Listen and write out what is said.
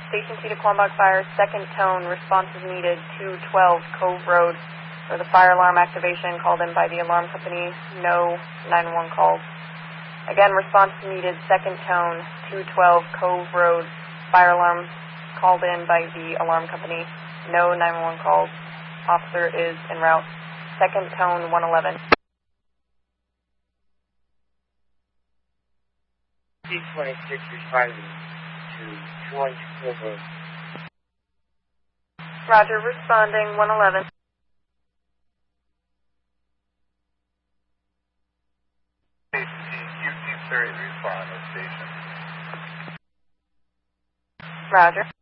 Station T to Quambach Fire, second tone, response is needed, 212 Cove Road, for the fire alarm activation called in by the alarm company, no 911 calls. Again, response needed, second tone, 212 Cove Road, fire alarm called in by the alarm company, no 911 calls. Officer is en route. Second tone, 111. C-26 responding to 212 Cove Road. Roger, responding, 111. Station T, QT 30, respond to station. Roger.